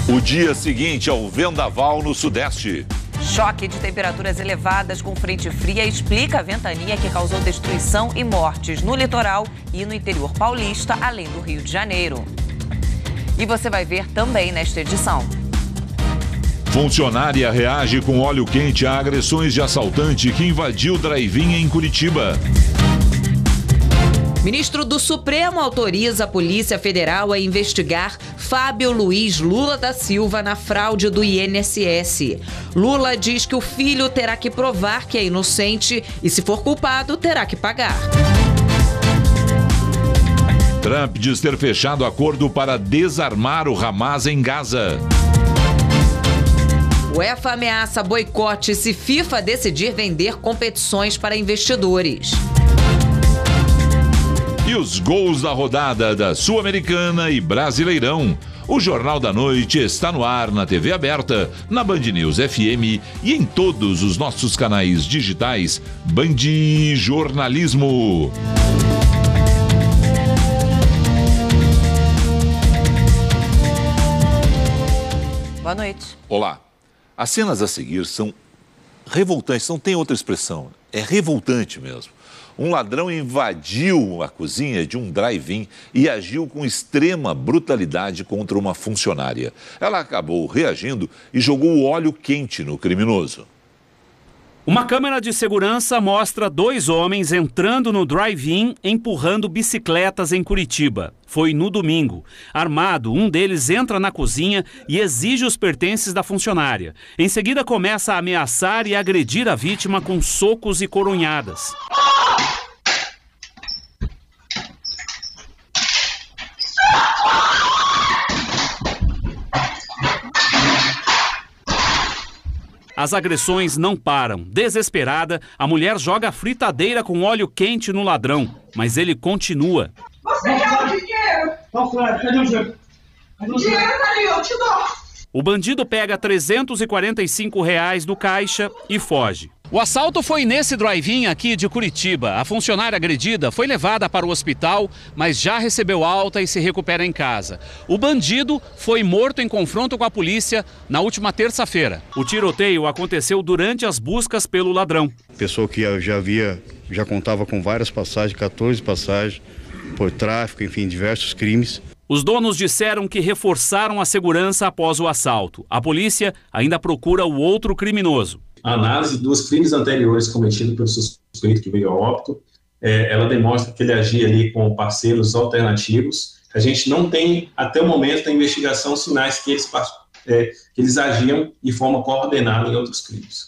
O dia seguinte ao vendaval no Sudeste. Choque de temperaturas elevadas com frente fria explica a ventania que causou destruição e mortes no litoral e no interior paulista, além do Rio de Janeiro. E você vai ver também nesta edição. Funcionária reage com óleo quente a agressões de assaltante que invadiu drive-in em Curitiba. Ministro do Supremo autoriza a Polícia Federal a investigar Fábio Luiz Lula da Silva na fraude do INSS. Lula diz que o filho terá que provar que é inocente e, se for culpado, terá que pagar. Trump diz ter fechado acordo para desarmar o Hamas em Gaza. UEFA ameaça boicote se FIFA decidir vender competições para investidores. E os gols da rodada da Sul-Americana e Brasileirão. O Jornal da Noite está no ar na TV aberta, na Band News FM e em todos os nossos canais digitais. Band Jornalismo. Boa noite. Olá. As cenas a seguir são revoltantes, não tem outra expressão. É revoltante mesmo. Um ladrão invadiu a cozinha de um drive-in e agiu com extrema brutalidade contra uma funcionária. Ela acabou reagindo e jogou óleo quente no criminoso. Uma câmera de segurança mostra 2 homens entrando no drive-in empurrando bicicletas em Curitiba. Foi no domingo. Armado, um deles entra na cozinha e exige os pertences da funcionária. Em seguida, começa a ameaçar e agredir a vítima com socos e coronhadas. As agressões não param. Desesperada, a mulher joga a fritadeira com óleo quente no ladrão, mas ele continua. Você quer o dinheiro? Cadê o dinheiro? O dinheiro tá ali, eu te dou. O bandido pega R$ 345 do caixa e foge. O assalto foi nesse drive-in aqui de Curitiba. A funcionária agredida foi levada para o hospital, mas já recebeu alta e se recupera em casa. O bandido foi morto em confronto com a polícia na última terça-feira. O tiroteio aconteceu durante as buscas pelo ladrão. Pessoa que já contava com várias passagens, 14 passagens, por tráfico, enfim, diversos crimes. Os donos disseram que reforçaram a segurança após o assalto. A polícia ainda procura o outro criminoso. A análise dos crimes anteriores cometidos pelo suspeito que veio a óbito, ela demonstra que ele agia ali com parceiros alternativos. A gente não tem, até o momento da investigação, sinais que eles agiam de forma coordenada em outros crimes.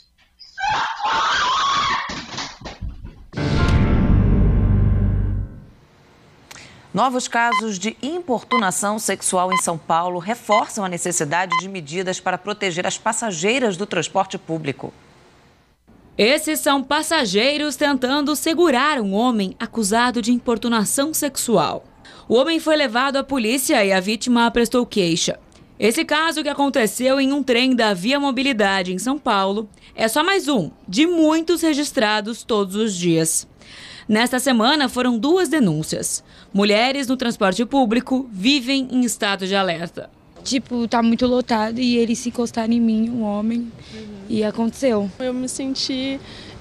Novos casos de importunação sexual em São Paulo reforçam a necessidade de medidas para proteger as passageiras do transporte público. Esses são passageiros tentando segurar um homem acusado de importunação sexual. O homem foi levado à polícia e a vítima prestou queixa. Esse caso, que aconteceu em um trem da Via Mobilidade em São Paulo, é só mais um de muitos registrados todos os dias. Nesta semana foram 2 denúncias. Mulheres no transporte público vivem em estado de alerta. Tá muito lotado e eles se encostaram em mim, um homem, e aconteceu. Eu me senti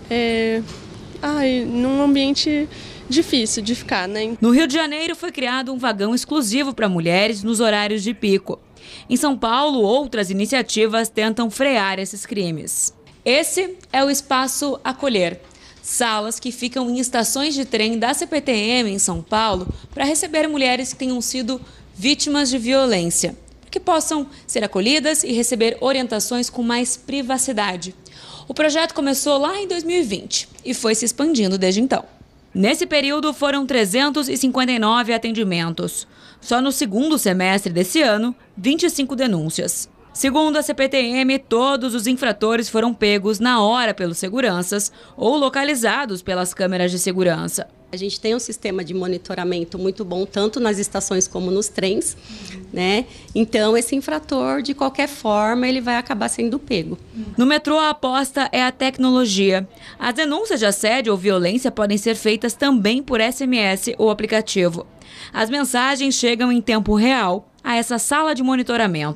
num ambiente difícil de ficar, né? No Rio de Janeiro foi criado um vagão exclusivo para mulheres nos horários de pico. Em São Paulo, outras iniciativas tentam frear esses crimes. Esse é o Espaço Acolher. Salas que ficam em estações de trem da CPTM em São Paulo para receber mulheres que tenham sido vítimas de violência, que possam ser acolhidas e receber orientações com mais privacidade. O projeto começou lá em 2020 e foi se expandindo desde então. Nesse período foram 359 atendimentos. Só no segundo semestre desse ano, 25 denúncias. Segundo a CPTM, todos os infratores foram pegos na hora pelos seguranças ou localizados pelas câmeras de segurança. A gente tem um sistema de monitoramento muito bom, tanto nas estações como nos trens, né? Então, esse infrator, de qualquer forma, ele vai acabar sendo pego. No metrô, a aposta é a tecnologia. As denúncias de assédio ou violência podem ser feitas também por SMS ou aplicativo. As mensagens chegam em tempo real a essa sala de monitoramento.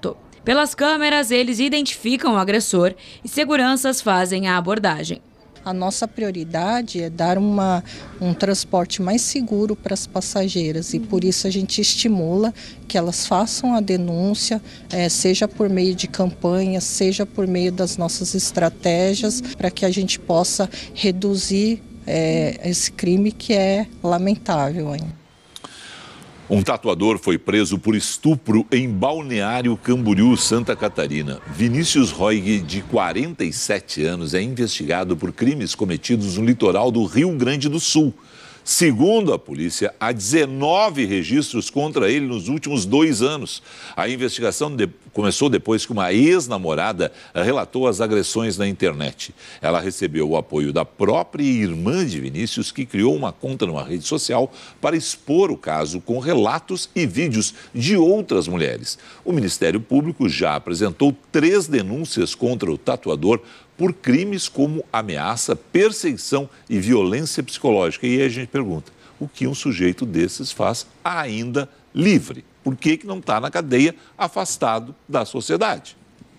Pelas câmeras, eles identificam o agressor e seguranças fazem a abordagem. A nossa prioridade é dar um transporte mais seguro para as passageiras e por isso a gente estimula que elas façam a denúncia, seja por meio de campanhas, seja por meio das nossas estratégias, para que a gente possa reduzir esse crime que é lamentável ainda. Um tatuador foi preso por estupro em Balneário Camboriú, Santa Catarina. Vinícius Roig, de 47 anos, é investigado por crimes cometidos no litoral do Rio Grande do Sul. Segundo a polícia, há 19 registros contra ele nos últimos 2 anos. A investigação começou depois que uma ex-namorada relatou as agressões na internet. Ela recebeu o apoio da própria irmã de Vinícius, que criou uma conta numa rede social para expor o caso com relatos e vídeos de outras mulheres. O Ministério Público já apresentou 3 denúncias contra o tatuador por crimes como ameaça, perseguição e violência psicológica. E aí a gente pergunta, o que um sujeito desses faz ainda livre? Por que não está na cadeia, afastado da sociedade?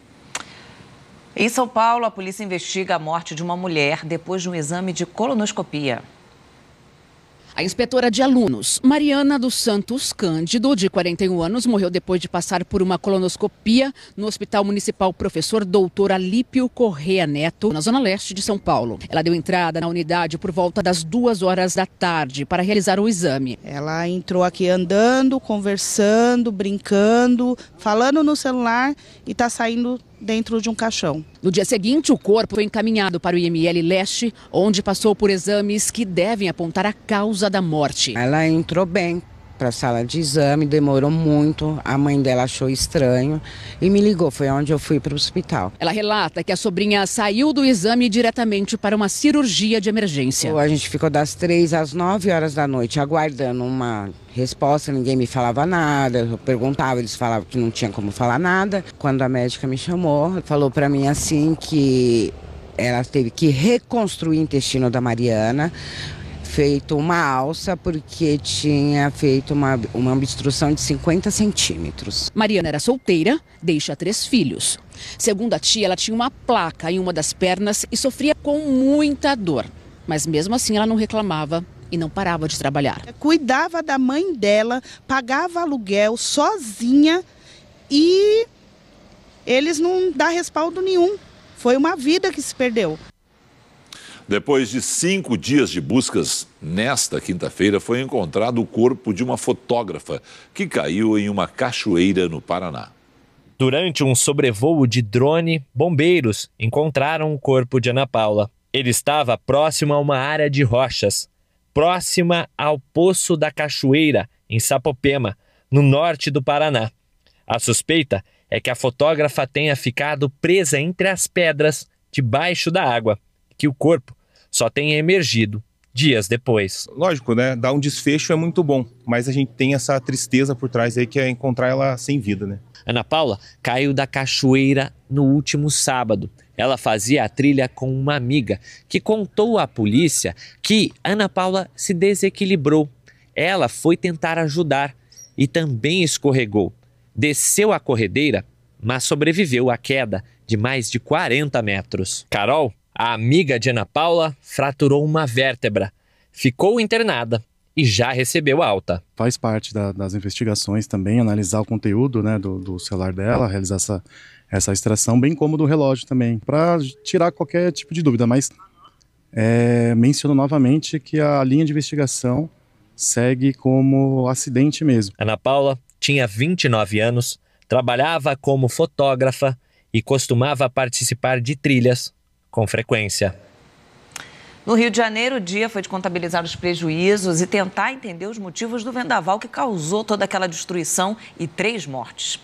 Em São Paulo, a polícia investiga a morte de uma mulher depois de um exame de colonoscopia. A inspetora de alunos, Mariana dos Santos Cândido, de 41 anos, morreu depois de passar por uma colonoscopia no Hospital Municipal Professor Doutor Alípio Corrêa Neto, na zona leste de São Paulo. Ela deu entrada na unidade por volta das 2 horas da tarde para realizar o exame. Ela entrou aqui andando, conversando, brincando, falando no celular e está saindo dentro de um caixão. No dia seguinte, o corpo foi encaminhado para o IML Leste, onde passou por exames que devem apontar a causa da morte. Ela entrou bem para a sala de exame, demorou muito, a mãe dela achou estranho e me ligou, foi onde eu fui para o hospital. Ela relata que a sobrinha saiu do exame diretamente para uma cirurgia de emergência. A gente ficou das 3 às 9 horas da noite aguardando uma resposta, ninguém me falava nada, eu perguntava, eles falavam que não tinha como falar nada. Quando a médica me chamou, falou para mim assim que ela teve que reconstruir o intestino da Mariana, feito uma alça porque tinha feito uma obstrução de 50 centímetros. Mariana era solteira, deixa 3 filhos. Segundo a tia, ela tinha uma placa em uma das pernas e sofria com muita dor. Mas mesmo assim ela não reclamava e não parava de trabalhar. Cuidava da mãe dela, pagava aluguel sozinha e eles não dão respaldo nenhum. Foi uma vida que se perdeu. Depois de 5 dias de buscas, nesta quinta-feira foi encontrado o corpo de uma fotógrafa que caiu em uma cachoeira no Paraná. Durante um sobrevoo de drone, bombeiros encontraram o corpo de Ana Paula. Ele estava próximo a uma área de rochas, próxima ao Poço da Cachoeira, em Sapopema, no norte do Paraná. A suspeita é que a fotógrafa tenha ficado presa entre as pedras, debaixo da água, que o corpo só tenha emergido dias depois. Lógico, né? Dar um desfecho é muito bom, mas a gente tem essa tristeza por trás aí que é encontrar ela sem vida, né? Ana Paula caiu da cachoeira no último sábado. Ela fazia a trilha com uma amiga que contou à polícia que Ana Paula se desequilibrou. Ela foi tentar ajudar e também escorregou. Desceu a corredeira, mas sobreviveu à queda de mais de 40 metros. Carol, a amiga de Ana Paula, fraturou uma vértebra, ficou internada e já recebeu alta. Faz parte das investigações também, analisar o conteúdo, né, do celular dela, realizar essa extração, bem como do relógio também, para tirar qualquer tipo de dúvida. Mas menciono novamente que a linha de investigação segue como acidente mesmo. Ana Paula tinha 29 anos, trabalhava como fotógrafa e costumava participar de trilhas com frequência. No Rio de Janeiro, o dia foi de contabilizar os prejuízos e tentar entender os motivos do vendaval que causou toda aquela destruição e 3 mortes.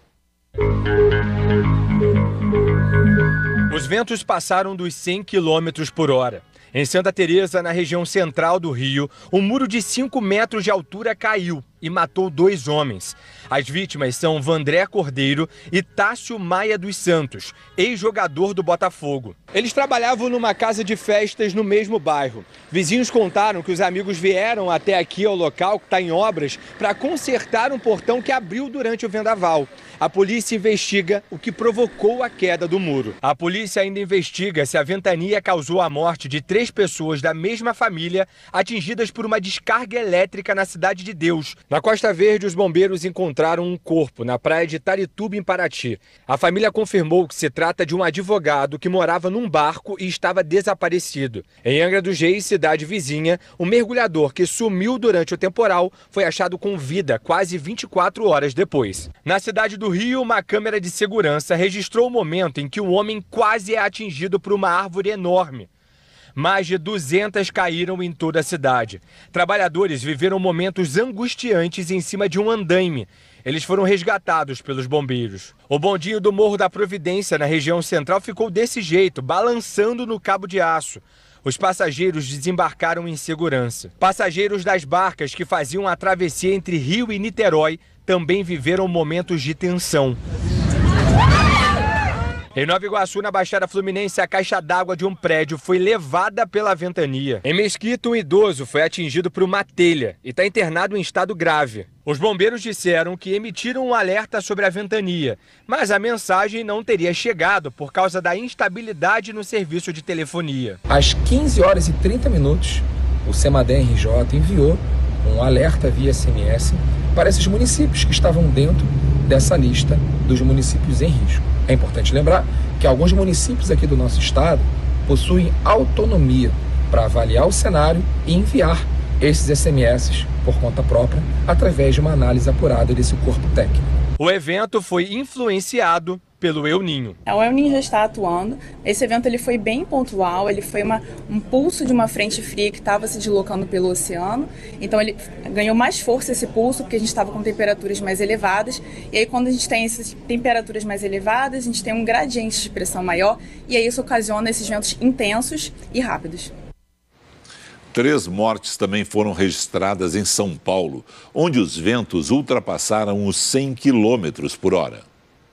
Os ventos passaram dos 100 km por hora. Em Santa Teresa, na região central do Rio, um muro de 5 metros de altura caiu. e matou 2 homens. As vítimas são Vandré Cordeiro e Tássio Maia dos Santos, ex-jogador do Botafogo. Eles trabalhavam numa casa de festas no mesmo bairro. Vizinhos contaram que os amigos vieram até aqui ao local, que está em obras, para consertar um portão que abriu durante o vendaval. A polícia investiga o que provocou a queda do muro. A polícia ainda investiga se a ventania causou a morte de 3 pessoas da mesma família atingidas por uma descarga elétrica na Cidade de Deus. Na Costa Verde, os bombeiros encontraram um corpo na praia de Itarituba, em Paraty. A família confirmou que se trata de um advogado que morava num barco e estava desaparecido. Em Angra dos Reis, cidade vizinha, um mergulhador que sumiu durante o temporal foi achado com vida quase 24 horas depois. Na cidade do Rio, uma câmera de segurança registrou o momento em que o homem quase é atingido por uma árvore enorme. Mais de 200 caíram em toda a cidade. Trabalhadores viveram momentos angustiantes em cima de um andaime. Eles foram resgatados pelos bombeiros. O bondinho do Morro da Providência, na região central, ficou desse jeito, balançando no cabo de aço. Os passageiros desembarcaram em segurança. Passageiros das barcas que faziam a travessia entre Rio e Niterói também viveram momentos de tensão. Em Nova Iguaçu, na Baixada Fluminense, a caixa d'água de um prédio foi levada pela ventania. Em Mesquita, um idoso foi atingido por uma telha e está internado em estado grave. Os bombeiros disseram que emitiram um alerta sobre a ventania, mas a mensagem não teria chegado por causa da instabilidade no serviço de telefonia. Às 15h30, o CEMADEM-RJ enviou um alerta via SMS para esses municípios que estavam dentro dessa lista dos municípios em risco. É importante lembrar que alguns municípios aqui do nosso estado possuem autonomia para avaliar o cenário e enviar esses SMS por conta própria através de uma análise apurada desse corpo técnico. O evento foi influenciado pelo El Niño. O El Niño já está atuando. Esse evento ele foi bem pontual, ele foi um pulso de uma frente fria que estava se deslocando pelo oceano. Então ele ganhou mais força esse pulso porque a gente estava com temperaturas mais elevadas. E aí quando a gente tem essas temperaturas mais elevadas, a gente tem um gradiente de pressão maior e aí isso ocasiona esses ventos intensos e rápidos. 3 mortes também foram registradas em São Paulo, onde os ventos ultrapassaram os 100 km por hora.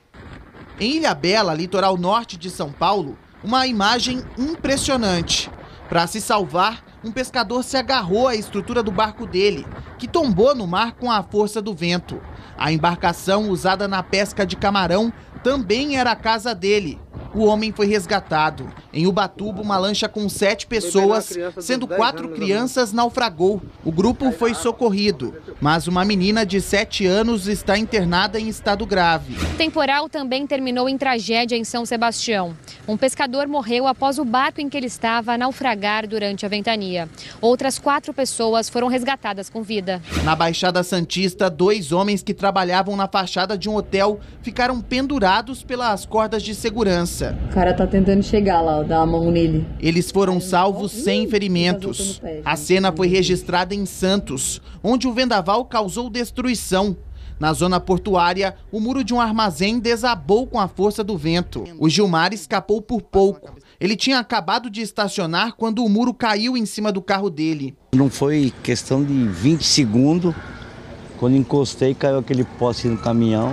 Em Ilhabela, litoral norte de São Paulo, uma imagem impressionante. Para se salvar, um pescador se agarrou à estrutura do barco dele, que tombou no mar com a força do vento. A embarcação usada na pesca de camarão também era a casa dele. O homem foi resgatado. Em Ubatuba, uma lancha com 7 pessoas, sendo 4 crianças, naufragou. O grupo foi socorrido, mas uma menina de 7 anos está internada em estado grave. O temporal também terminou em tragédia em São Sebastião. Um pescador morreu após o barco em que ele estava naufragar durante a ventania. Outras 4 pessoas foram resgatadas com vida. Na Baixada Santista, 2 homens que trabalhavam na fachada de um hotel ficaram pendurados pelas cordas de segurança. O cara tá tentando chegar lá, dar a mão nele. Eles foram salvos sem ferimentos. A cena foi registrada em Santos, onde o vendaval causou destruição. Na zona portuária, o muro de um armazém desabou com a força do vento. O Gilmar escapou por pouco. Ele tinha acabado de estacionar quando o muro caiu em cima do carro dele. Não foi questão de 20 segundos. Quando encostei, caiu aquele poste no caminhão.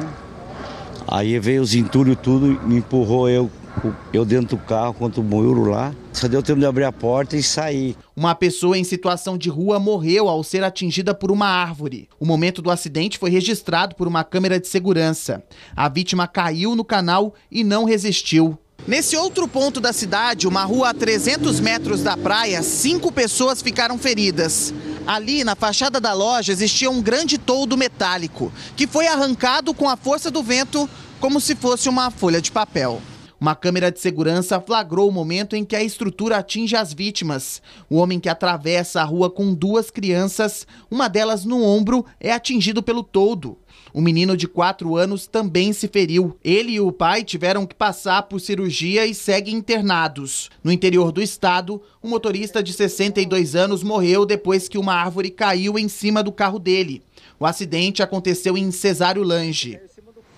Aí veio os entulhos tudo, me empurrou eu dentro do carro contra o muro lá. Só deu tempo de abrir a porta e sair. Uma pessoa em situação de rua morreu ao ser atingida por uma árvore. O momento do acidente foi registrado por uma câmera de segurança. A vítima caiu no canal e não resistiu. Nesse outro ponto da cidade, uma rua a 300 metros da praia, 5 pessoas ficaram feridas. Ali, na fachada da loja, existia um grande toldo metálico, que foi arrancado com a força do vento, como se fosse uma folha de papel. Uma câmera de segurança flagrou o momento em que a estrutura atinge as vítimas. O homem que atravessa a rua com 2 crianças, uma delas no ombro, é atingido pelo toldo. O menino de 4 anos também se feriu. Ele e o pai tiveram que passar por cirurgia e seguem internados. No interior do estado, um motorista de 62 anos morreu depois que uma árvore caiu em cima do carro dele. O acidente aconteceu em Cesário Lange.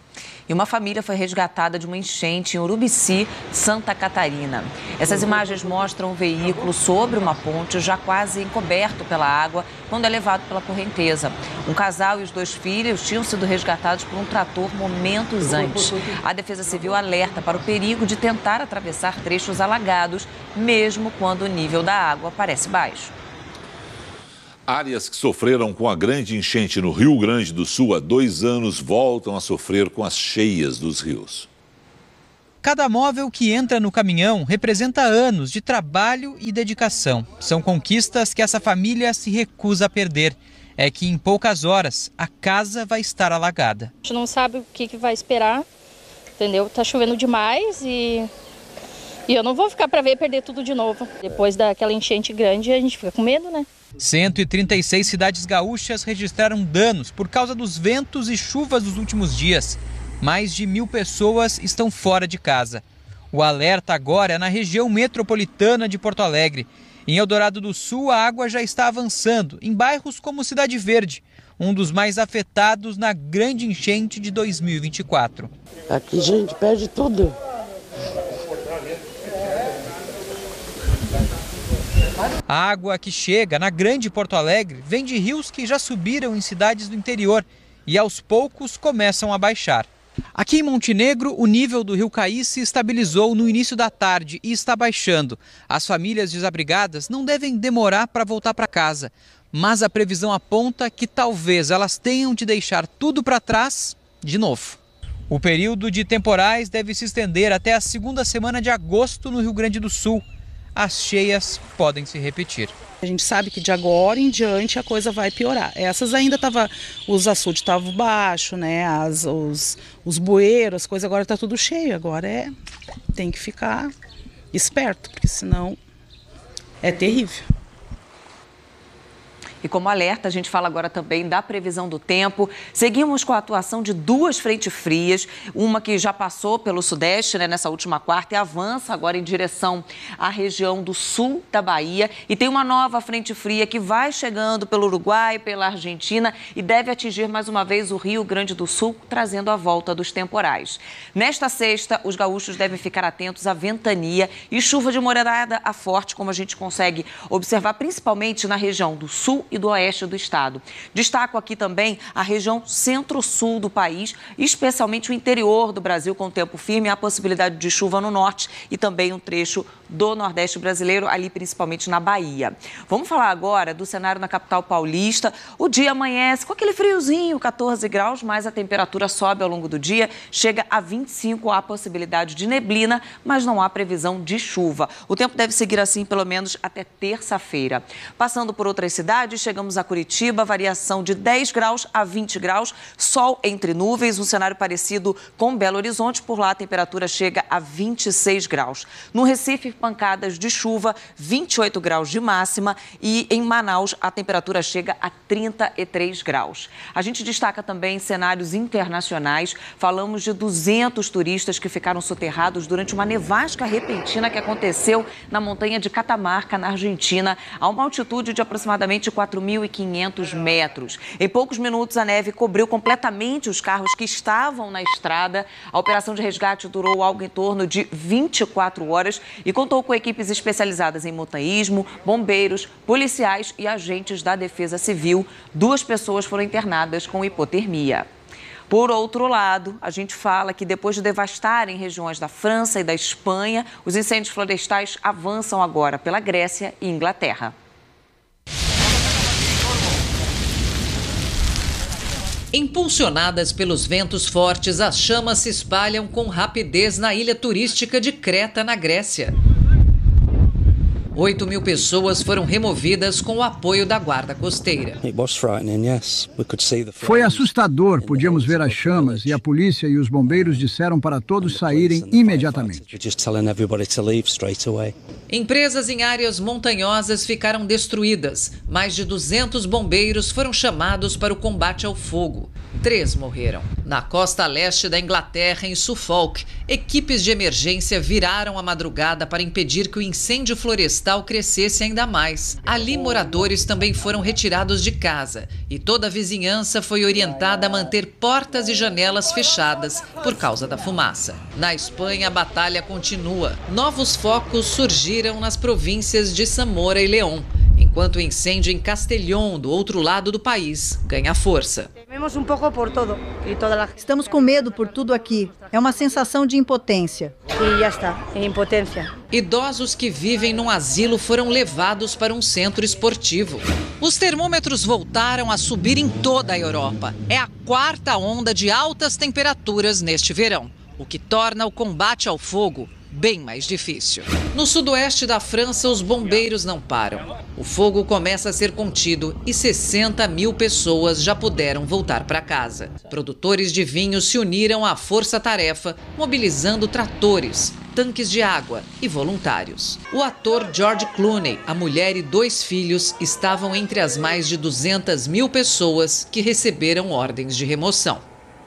e uma família foi resgatada de uma enchente em Urubici, Santa Catarina. Essas imagens mostram o veículo sobre uma ponte já quase encoberto pela água quando é levado pela correnteza. Um casal e os 2 filhos tinham sido resgatados por um trator momentos antes. A Defesa Civil alerta para o perigo de tentar atravessar trechos alagados, mesmo quando o nível da água parece baixo. Áreas que sofreram com a grande enchente no Rio Grande do Sul há 2 anos voltam a sofrer com as cheias dos rios. Cada móvel que entra no caminhão representa anos de trabalho e dedicação. São conquistas que essa família se recusa a perder. É que em poucas horas a casa vai estar alagada. A gente não sabe o que vai esperar, entendeu? Tá chovendo demais e eu não vou ficar para ver perder tudo de novo. Depois daquela enchente grande a gente fica com medo, né? 136 cidades gaúchas registraram danos por causa dos ventos e chuvas dos últimos dias. Mais de 1.000 pessoas estão fora de casa. O alerta agora é na região metropolitana de Porto Alegre. Em Eldorado do Sul, a água já está avançando em bairros como Cidade Verde, um dos mais afetados na grande enchente de 2024. Aqui a gente perde tudo. A água que chega na grande Porto Alegre vem de rios que já subiram em cidades do interior e aos poucos começam a baixar. Aqui em Montenegro, o nível do rio Caí se estabilizou no início da tarde e está baixando. As famílias desabrigadas não devem demorar para voltar para casa, mas a previsão aponta que talvez elas tenham de deixar tudo para trás de novo. O período de temporais deve se estender até a segunda semana de agosto no Rio Grande do Sul. As cheias podem se repetir. A gente sabe que de agora em diante a coisa vai piorar. Essas ainda os açudes estavam baixos, né? Os bueiros, as coisas agora está tudo cheio. Agora tem que ficar esperto, porque senão é terrível. E como alerta, a gente fala agora também da previsão do tempo. Seguimos com a atuação de 2 frentes frias, uma que já passou pelo sudeste, né, nessa última quarta e avança agora em direção à região do sul da Bahia. E tem uma nova frente fria que vai chegando pelo Uruguai, pela Argentina e deve atingir mais uma vez o Rio Grande do Sul, trazendo a volta dos temporais. Nesta sexta, os gaúchos devem ficar atentos à ventania e chuva de moderada a forte, como a gente consegue observar principalmente na região do sul e do oeste do estado. Destaco aqui também a região centro-sul do país, especialmente o interior do Brasil, com tempo firme, a possibilidade de chuva no norte e também um trecho do nordeste brasileiro, ali principalmente na Bahia. Vamos falar agora do cenário na capital paulista. O dia amanhece com aquele friozinho, 14 graus, mas a temperatura sobe ao longo do dia, chega a 25, há possibilidade de neblina, mas não há previsão de chuva. O tempo deve seguir assim pelo menos até terça-feira. Passando por outras cidades, chegamos a Curitiba, variação de 10 graus a 20 graus, sol entre nuvens, um cenário parecido com Belo Horizonte, por lá a temperatura chega a 26 graus. No Recife, pancadas de chuva, 28 graus de máxima e em Manaus a temperatura chega a 33 graus. A gente destaca também cenários internacionais, falamos de 200 turistas que ficaram soterrados durante uma nevasca repentina que aconteceu na montanha de Catamarca, na Argentina, a uma altitude de aproximadamente 4.500 metros. Em poucos minutos, a neve cobriu completamente os carros que estavam na estrada. A operação de resgate durou algo em torno de 24 horas e contou com equipes especializadas em montanhismo, bombeiros, policiais e agentes da Defesa Civil. 2 pessoas foram internadas com hipotermia. Por outro lado, a gente fala que depois de devastarem regiões da França e da Espanha, os incêndios florestais avançam agora pela Grécia e Inglaterra. Impulsionadas pelos ventos fortes, as chamas se espalham com rapidez na ilha turística de Creta, na Grécia. 8.000 pessoas foram removidas com o apoio da Guarda Costeira. Foi assustador, podíamos ver as chamas e a polícia e os bombeiros disseram para todos saírem imediatamente. Empresas em áreas montanhosas ficaram destruídas. Mais de 200 bombeiros foram chamados para o combate ao fogo. 3 morreram. Na costa leste da Inglaterra, em Suffolk, equipes de emergência viraram a madrugada para impedir que o incêndio florestal florestal crescesse ainda mais. Ali, moradores também foram retirados de casa e toda a vizinhança foi orientada a manter portas e janelas fechadas por causa da fumaça. Na Espanha, a batalha continua. Novos focos surgiram nas províncias de Zamora e León, enquanto o incêndio em Castellón, do outro lado do país, ganha força. Estamos com medo por tudo aqui. É uma sensação de impotência. E já está, é impotência. Idosos que vivem num asilo foram levados para um centro esportivo. Os termômetros voltaram a subir em toda a Europa. É a quarta onda de altas temperaturas neste verão, o que torna o combate ao fogo bem mais difícil. No sudoeste da França, os bombeiros não param. O fogo começa a ser contido e 60 mil pessoas já puderam voltar para casa. Produtores de vinho se uniram à força-tarefa, mobilizando tratores, tanques de água e voluntários. O ator George Clooney, a mulher e 2 filhos estavam entre as mais de 200 mil pessoas que receberam ordens de remoção.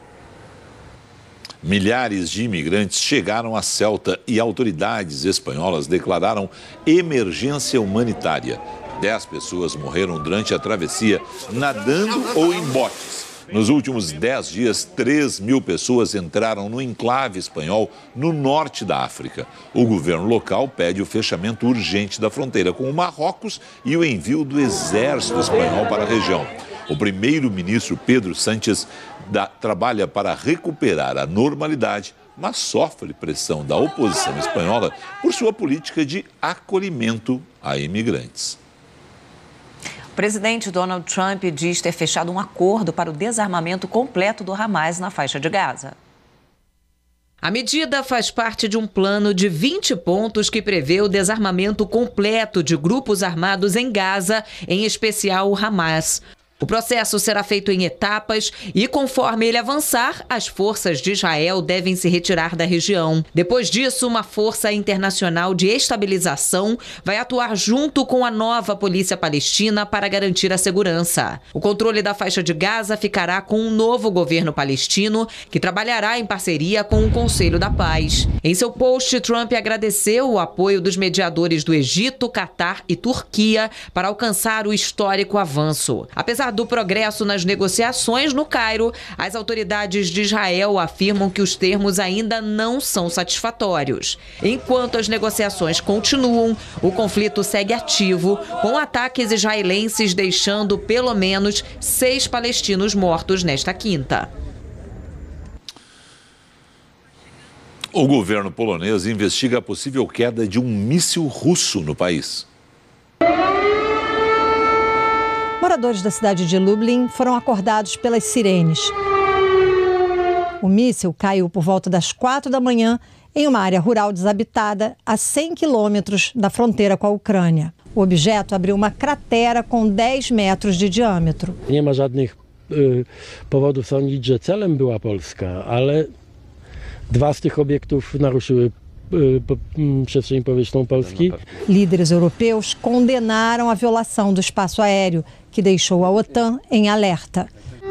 Milhares de imigrantes chegaram a Ceuta e autoridades espanholas declararam emergência humanitária. 10 pessoas morreram durante a travessia, nadando ou em botes. Nos últimos 10 dias, 3 mil pessoas entraram no enclave espanhol no norte da África. O governo local pede o fechamento urgente da fronteira com o Marrocos e o envio do exército espanhol para a região. O primeiro-ministro Pedro Sánchez trabalha para recuperar a normalidade, mas sofre pressão da oposição espanhola por sua política de acolhimento a imigrantes. O presidente Donald Trump diz ter fechado um acordo para o desarmamento completo do Hamas na faixa de Gaza. A medida faz parte de um plano de 20 pontos que prevê o desarmamento completo de grupos armados em Gaza, em especial o Hamas. O processo será feito em etapas e, conforme ele avançar, as forças de Israel devem se retirar da região. Depois disso, uma força internacional de estabilização vai atuar junto com a nova polícia palestina para garantir a segurança. O controle da faixa de Gaza ficará com um novo governo palestino, que trabalhará em parceria com o Conselho da Paz. Em seu post, Trump agradeceu o apoio dos mediadores do Egito, Catar e Turquia para alcançar o histórico avanço. Apesar do progresso nas negociações no Cairo, as autoridades de Israel afirmam que os termos ainda não são satisfatórios. Enquanto as negociações continuam, o conflito segue ativo, com ataques israelenses deixando pelo menos 6 palestinos mortos nesta quinta. O governo polonês investiga a possível queda de um míssil russo no país. Moradores da cidade de Lublin foram acordados pelas sirenes. O míssil caiu por volta das 4 da manhã em uma área rural desabitada a 100 quilômetros da fronteira com a Ucrânia. O objeto abriu uma cratera com 10 metros de diâmetro. Nie ma żadnych powodów sądzić, że celem była Polska, ale 2 z tych obiektów naruszyły przestrzeń powietrzną Polski. Líderes europeus condenaram a violação do espaço aéreo, que deixou a OTAN em alerta.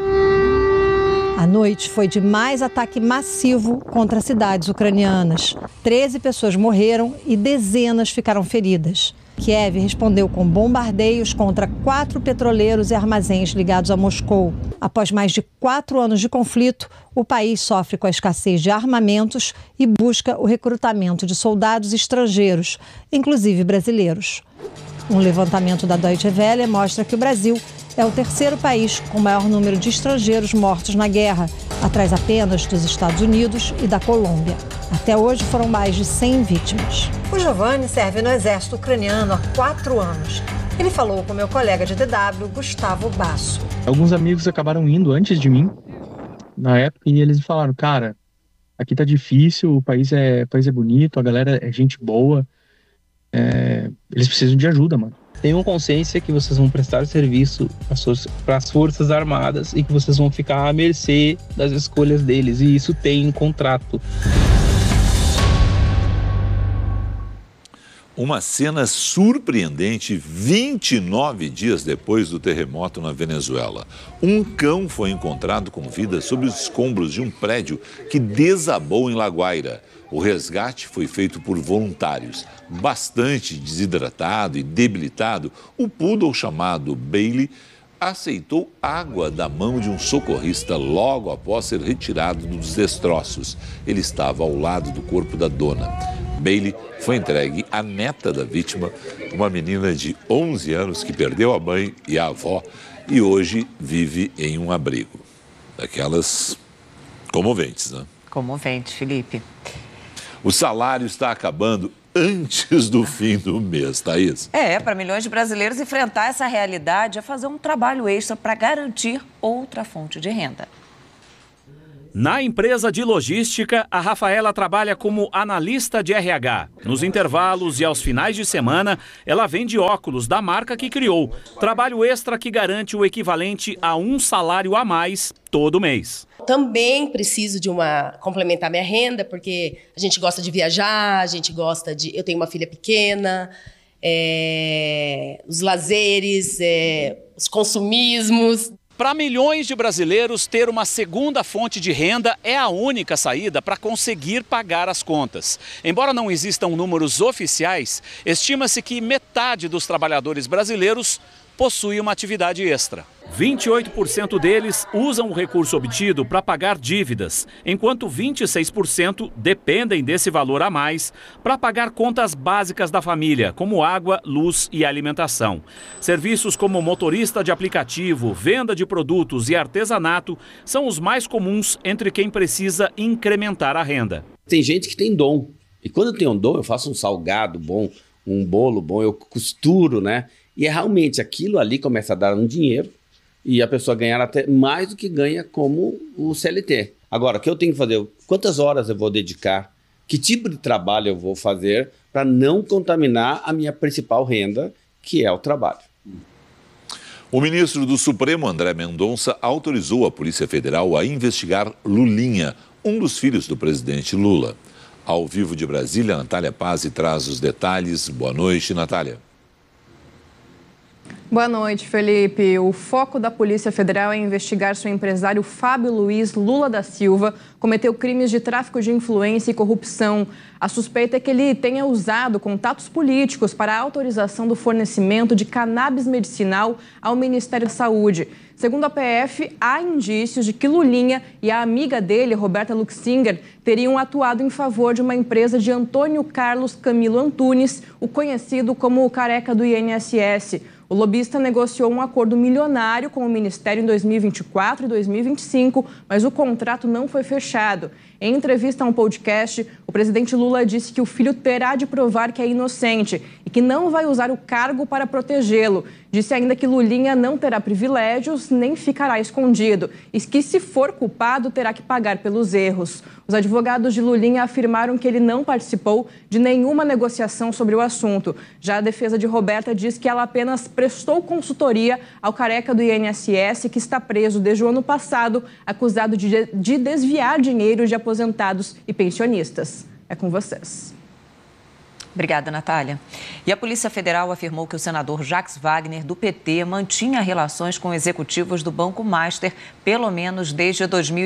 A noite foi de mais ataque massivo contra cidades ucranianas. 13 pessoas morreram e dezenas ficaram feridas. Kiev respondeu com bombardeios contra 4 petroleiros e armazéns ligados a Moscou. Após mais de 4 anos de conflito, o país sofre com a escassez de armamentos e busca o recrutamento de soldados estrangeiros, inclusive brasileiros. Um levantamento da Deutsche Welle mostra que o Brasil é o 3º país com maior número de estrangeiros mortos na guerra, atrás apenas dos Estados Unidos e da Colômbia. Até hoje foram mais de 100 vítimas. O Giovanni serve no exército ucraniano há 4 anos. Ele falou com meu colega de DW, Gustavo Basso. Alguns amigos acabaram indo antes de mim, na época, e eles me falaram, cara, aqui tá difícil, o país é bonito, a galera é gente boa, eles precisam de ajuda, mano. Tenham consciência que vocês vão prestar serviço para as Forças Armadas e que vocês vão ficar à mercê das escolhas deles, e isso tem um contrato. uma cena surpreendente 29 dias depois do terremoto na Venezuela. Um cão foi encontrado com vida sob os escombros de um prédio que desabou em La Guaira. O resgate foi feito por voluntários. Bastante desidratado e debilitado, o poodle chamado Bailey aceitou água da mão de um socorrista logo após ser retirado dos destroços. Ele estava ao lado do corpo da dona. Bailey foi entregue à neta da vítima, uma menina de 11 anos que perdeu a mãe e a avó e hoje vive em um abrigo. Daquelas comoventes, né? Comovente, Felipe. O salário está acabando antes do fim do mês, Thaís. Para milhões de brasileiros enfrentar essa realidade é fazer um trabalho extra para garantir outra fonte de renda. Na empresa de logística, a Rafaela trabalha como analista de RH. Nos intervalos e aos finais de semana, ela vende óculos da marca que criou. Trabalho extra que garante o equivalente a um salário a mais todo mês. Também preciso complementar minha renda, porque a gente gosta de viajar, eu tenho uma filha pequena, os lazeres, os consumismos. Para milhões de brasileiros, ter uma segunda fonte de renda é a única saída para conseguir pagar as contas. Embora não existam números oficiais, estima-se que metade dos trabalhadores brasileiros possui uma atividade extra. 28% deles usam o recurso obtido para pagar dívidas, enquanto 26% dependem desse valor a mais para pagar contas básicas da família, como água, luz e alimentação. Serviços como motorista de aplicativo, venda de produtos e artesanato são os mais comuns entre quem precisa incrementar a renda. Tem gente que tem dom, e quando eu tenho um dom, eu faço um salgado bom, um bolo bom, eu costuro, né? E realmente aquilo ali começa a dar um dinheiro e a pessoa ganhar até mais do que ganha como o CLT. Agora, o que eu tenho que fazer? Quantas horas eu vou dedicar? Que tipo de trabalho eu vou fazer para não contaminar a minha principal renda, que é o trabalho? O ministro do Supremo, André Mendonça, autorizou a Polícia Federal a investigar Lulinha, um dos filhos do presidente Lula. Ao vivo de Brasília, Natália Pazzi traz os detalhes. Boa noite, Natália. Boa noite, Felipe. O foco da Polícia Federal é investigar se o empresário Fábio Luiz Lula da Silva cometeu crimes de tráfico de influência e corrupção. A suspeita é que ele tenha usado contatos políticos para a autorização do fornecimento de cannabis medicinal ao Ministério da Saúde. Segundo a PF, há indícios de que Lulinha e a amiga dele, Roberta Luxinger, teriam atuado em favor de uma empresa de Antônio Carlos Camilo Antunes, o conhecido como o careca do INSS. O lobista negociou um acordo milionário com o Ministério em 2024 e 2025, mas o contrato não foi fechado. Em entrevista a um podcast, o presidente Lula disse que o filho terá de provar que é inocente e que não vai usar o cargo para protegê-lo. Disse ainda que Lulinha não terá privilégios nem ficará escondido e que, se for culpado, terá que pagar pelos erros. Os advogados de Lulinha afirmaram que ele não participou de nenhuma negociação sobre o assunto. Já a defesa de Roberta diz que ela apenas prestou consultoria ao careca do INSS, que está preso desde o ano passado, acusado de desviar dinheiro de aposentados e pensionistas. É com vocês. Obrigada, Natália. E a Polícia Federal afirmou que o senador Jacques Wagner, do PT, mantinha relações com executivos do Banco Master, pelo menos desde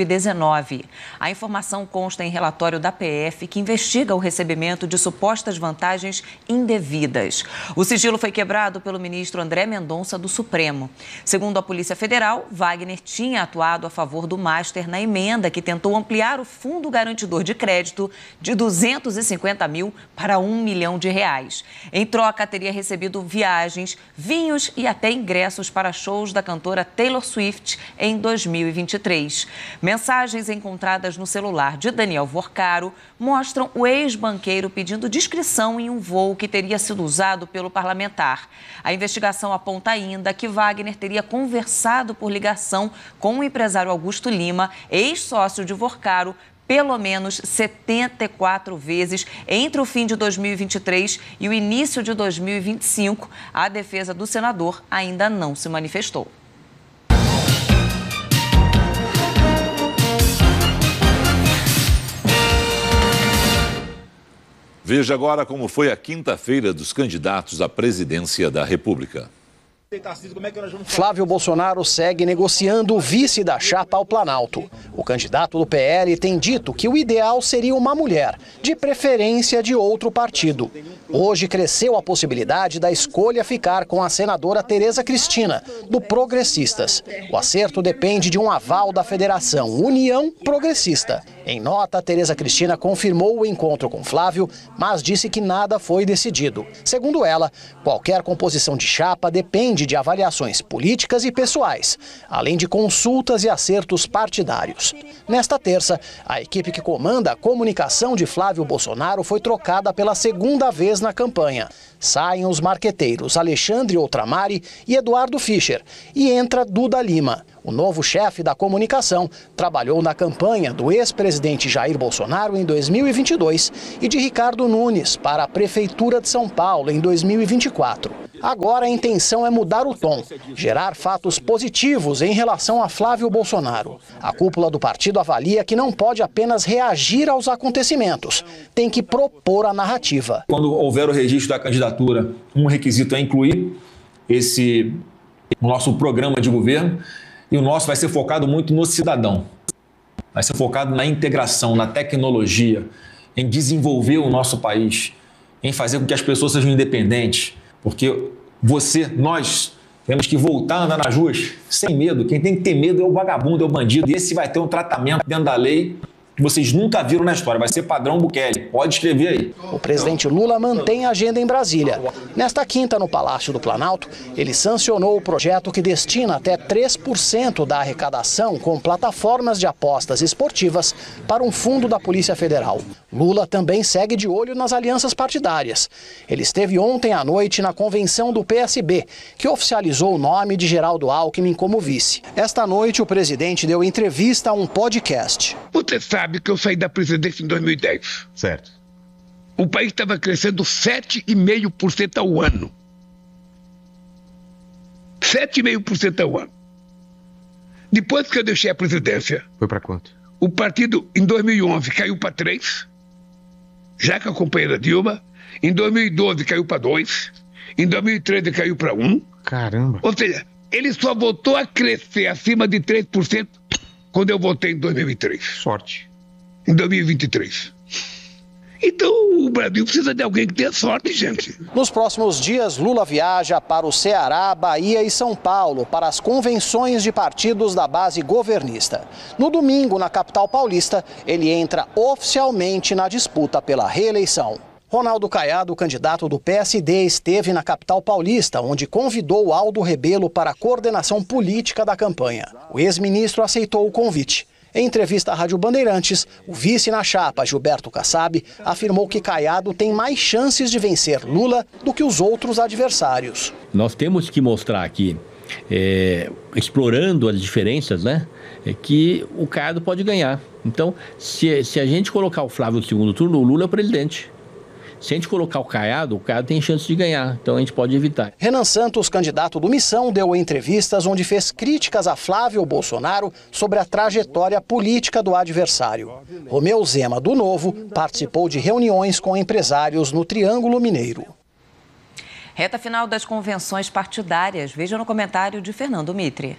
2019. A informação consta em relatório da PF, que investiga o recebimento de supostas vantagens indevidas. O sigilo foi quebrado pelo ministro André Mendonça, do Supremo. Segundo a Polícia Federal, Wagner tinha atuado a favor do Master na emenda que tentou ampliar o fundo garantidor de crédito de 250 mil para 1 milhão de reais. Em troca, teria recebido viagens, vinhos e até ingressos para shows da cantora Taylor Swift em 2023. Mensagens encontradas no celular de Daniel Vorcaro mostram o ex-banqueiro pedindo discrição em um voo que teria sido usado pelo parlamentar. A investigação aponta ainda que Wagner teria conversado por ligação com o empresário Augusto Lima, ex-sócio de Vorcaro, pelo menos 74 vezes entre o fim de 2023 e o início de 2025. A defesa do senador ainda não se manifestou. Veja agora como foi a quinta-feira dos candidatos à presidência da República. Flávio Bolsonaro segue negociando o vice da chapa ao Planalto. O candidato do PL tem dito que o ideal seria uma mulher, de preferência de outro partido. Hoje cresceu a possibilidade da escolha ficar com a senadora Tereza Cristina, do Progressistas. O acerto depende de um aval da Federação União Progressista. Em nota, Tereza Cristina confirmou o encontro com Flávio, mas disse que nada foi decidido. Segundo ela, qualquer composição de chapa depende de avaliações políticas e pessoais, além de consultas e acertos partidários. Nesta terça, a equipe que comanda a comunicação de Flávio Bolsonaro foi trocada pela segunda vez na campanha. Saem os marqueteiros Alexandre Outramari e Eduardo Fischer e entra Duda Lima. O novo chefe da comunicação trabalhou na campanha do ex-presidente Jair Bolsonaro em 2022 e de Ricardo Nunes para a Prefeitura de São Paulo em 2024. Agora a intenção é mudar o tom, gerar fatos positivos em relação a Flávio Bolsonaro. A cúpula do partido avalia que não pode apenas reagir aos acontecimentos, tem que propor a narrativa. Quando houver o registro da candidatura, um requisito é incluir o nosso programa de governo, e o nosso vai ser focado muito no cidadão. Vai ser focado na integração, na tecnologia, em desenvolver o nosso país, em fazer com que as pessoas sejam independentes. Porque nós temos que voltar a andar nas ruas sem medo. Quem tem que ter medo é o vagabundo, é o bandido. E esse vai ter um tratamento dentro da lei que vocês nunca viram na história. Vai ser padrão Bukele. Pode escrever aí. O presidente Lula mantém a agenda em Brasília. Nesta quinta, no Palácio do Planalto, ele sancionou o projeto que destina até 3% da arrecadação com plataformas de apostas esportivas para um fundo da Polícia Federal. Lula também segue de olho nas alianças partidárias. Ele esteve ontem à noite na convenção do PSB, que oficializou o nome de Geraldo Alckmin como vice. Esta noite, o presidente deu entrevista a um podcast. Você sabe que eu saí da presidência em 2010. Certo. O país estava crescendo 7,5% ao ano. 7,5% ao ano. Depois que eu deixei a presidência... Foi para quanto? O partido, em 2011, caiu para 3%, já com a companheira Dilma. Em 2012, caiu para 2%. Em 2013, caiu para 1%. Caramba. Ou seja, ele só voltou a crescer acima de 3% quando eu votei em 2003. Sorte. Em 2023. Então, o Brasil precisa de alguém que tenha sorte, gente. Nos próximos dias, Lula viaja para o Ceará, Bahia e São Paulo para as convenções de partidos da base governista. No domingo, na capital paulista, ele entra oficialmente na disputa pela reeleição. Ronaldo Caiado, candidato do PSD, esteve na capital paulista, onde convidou Aldo Rebelo para a coordenação política da campanha. O ex-ministro aceitou o convite. Em entrevista à Rádio Bandeirantes, o vice na chapa, Gilberto Kassab, afirmou que Caiado tem mais chances de vencer Lula do que os outros adversários. Nós temos que mostrar aqui, explorando as diferenças, que o Caiado pode ganhar. Então, se a gente colocar o Flávio no segundo turno, o Lula é o presidente. Se a gente colocar o Caiado tem chance de ganhar, então a gente pode evitar. Renan Santos, candidato do Missão, deu entrevistas onde fez críticas a Flávio Bolsonaro sobre a trajetória política do adversário. Romeu Zema, do Novo, participou de reuniões com empresários no Triângulo Mineiro. Reta final das convenções partidárias. Veja no comentário de Fernando Mitre.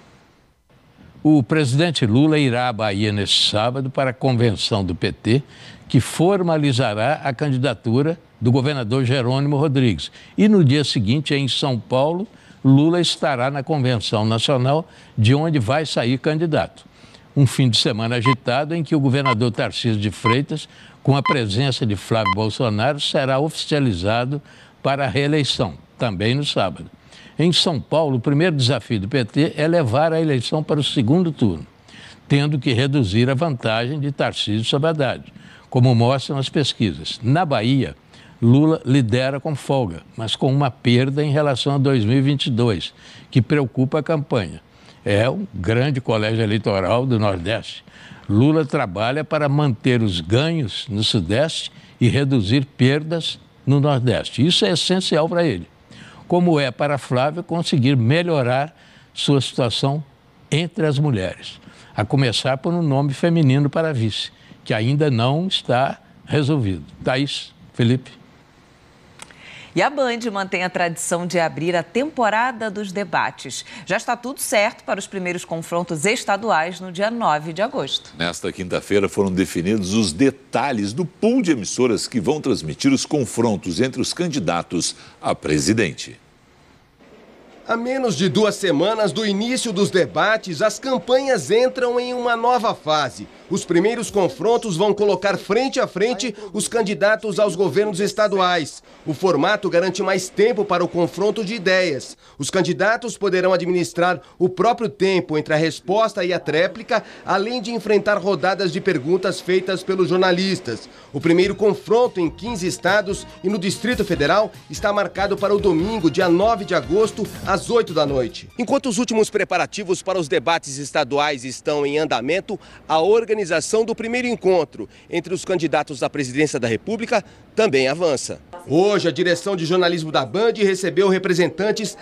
O presidente Lula irá à Bahia neste sábado para a convenção do PT, que formalizará a candidatura do governador Jerônimo Rodrigues. E no dia seguinte, em São Paulo, Lula estará na convenção nacional, de onde vai sair candidato. Um fim de semana agitado em que o governador Tarcísio de Freitas, com a presença de Flávio Bolsonaro, será oficializado para a reeleição, também no sábado. Em São Paulo, o primeiro desafio do PT é levar a eleição para o segundo turno, tendo que reduzir a vantagem de Tarcísio sobre Haddad, como mostram as pesquisas. Na Bahia, Lula lidera com folga, mas com uma perda em relação a 2022, que preocupa a campanha. É um grande colégio eleitoral do Nordeste. Lula trabalha para manter os ganhos no Sudeste e reduzir perdas no Nordeste. Isso é essencial para ele. Como é para Flávio conseguir melhorar sua situação entre as mulheres, a começar por um nome feminino para vice, que ainda não está resolvido. Thaís. Felipe. E a Band mantém a tradição de abrir a temporada dos debates. Já está tudo certo para os primeiros confrontos estaduais no dia 9 de agosto. Nesta quinta-feira foram definidos os detalhes do pool de emissoras que vão transmitir os confrontos entre os candidatos a presidente. A menos de 2 semanas do início dos debates, as campanhas entram em uma nova fase. Os primeiros confrontos vão colocar frente a frente os candidatos aos governos estaduais. O formato garante mais tempo para o confronto de ideias. Os candidatos poderão administrar o próprio tempo entre a resposta e a tréplica, além de enfrentar rodadas de perguntas feitas pelos jornalistas. O primeiro confronto em 15 estados e no Distrito Federal está marcado para o domingo, dia 9 de agosto, às 8 da noite. Enquanto os últimos preparativos para os debates estaduais estão em andamento, a organização do primeiro encontro entre os candidatos à presidência da República também avança. Hoje, a direção de jornalismo da Band recebeu representantes